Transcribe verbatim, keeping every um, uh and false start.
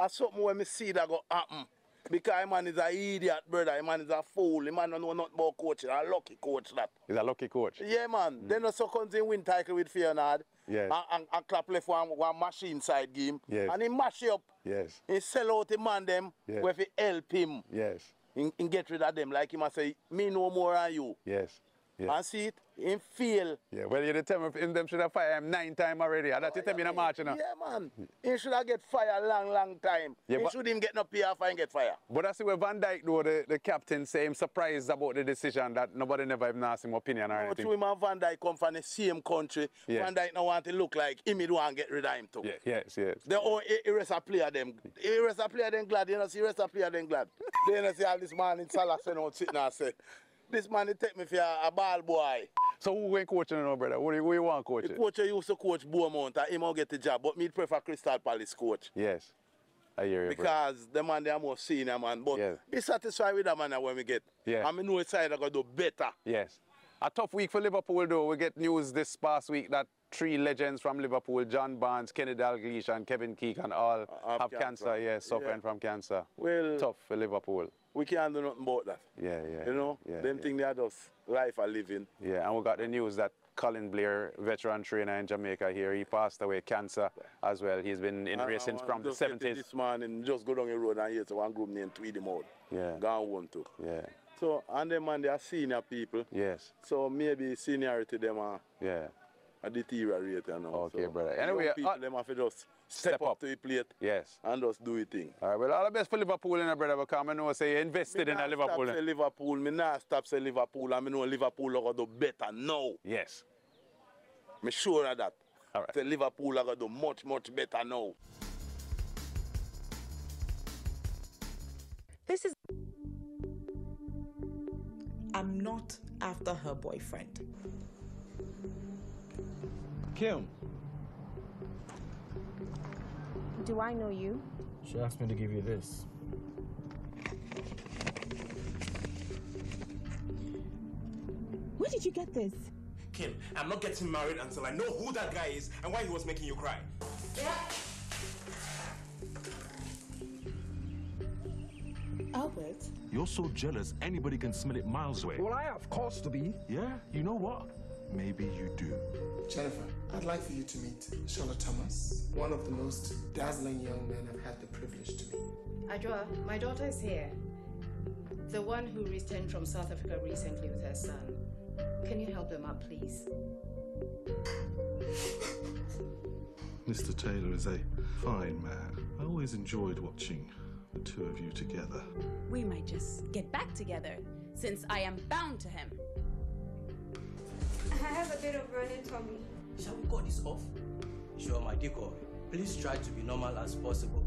That's something when me see that go happen. Because man is an idiot, brother. Man is a fool. Man don't know nothing about coaching. A lucky coach that. He's a lucky coach. Yeah, man. Mm. Then also comes in win title with Feyenoord. Yes. And, and, and clap left one, one machine side game. Yes. And he mash it up. Yes. He sell out the man them. Yes. Where he help him. Yes. And, and get rid of them. Like him and say, me no more than you. Yes. Yes. And see it, him fail. Yeah, well, you tell me him them should have fired him nine times already. And that's oh, tell me in a march, you know. Yeah, man. He should have get fired long, long time. Yeah, he but, should him get no pay off and get fired. But I see where Van Dijk, though, the, the captain, say him surprised about the decision that nobody never even asked him opinion or no, anything. True, him and Van Dijk come from the same country. Yeah. Van Dijk now want to look like him, he don't want to get rid of him too. Yeah, yes, yes. The own Iresa player them. Iresa player them glad. You know see Iresa player them glad. They know see all this man in Salah saying out sitting and say, this man he take me for a, a ball boy. So who went coaching now, brother? Who do you, who you want coaching? The coach used to coach Beaumont and him will get the job, but me prefer Crystal Palace coach. Yes. I hear you, because the man they are more senior man. But yes. be satisfied with that man when we get. Yeah. And I know it's side are going to do better. Yes. A tough week for Liverpool though. We get news this past week that three legends from Liverpool, John Barnes, Kenny Dalglish and Kevin Keegan all uh, have, have cancer, cancer yes, suffering yeah. from cancer. Well, tough for Liverpool. We can't do nothing about that. Yeah, yeah. You know, yeah, them yeah. things they are just life are living. Yeah, and we got the news that Colin Blair, veteran trainer in Jamaica here, he passed away cancer as well. He's been in racing from the seventies. This man and just go down the road and here's one group named Tweedy Mode. Yeah. Gone one too. Yeah. So, and them man, they are senior people. Yes. So maybe seniority them are yeah. a deteriorate, you know. Okay, so brother. Anyway, people uh, them have to just step, step up, up to the plate. Yes. And just do it thing. All right, well, all the best for Liverpool, in brother, because I know say you invested in a Liverpool. Stop say Liverpool. Me not stop say Liverpool, and I know Liverpool are going to do better now. Yes. I'm sure of that. All right. Say Liverpool are going to do much, much better now. This is... I'm not after her boyfriend. Kim. Do I know you? She asked me to give you this. Where did you get this? Kim, I'm not getting married until I know who that guy is and why he was making you cry. Yeah. Albert? You're so jealous, anybody can smell it miles away. Well, I have cause to be. Yeah? You know what? Maybe you do. Jennifer, I'd like for you to meet Charlotte Thomas, one of the most dazzling young men I've had the privilege to meet. Adjoa, my daughter is here. The one who returned from South Africa recently with her son. Can you help them out, please? Mister Taylor is a fine man. I always enjoyed watching the two of you together. We might just get back together, since I am bound to him. I have a bit of running tummy. Shall we cut this off? Sure, my decoy. Please try to be normal as possible.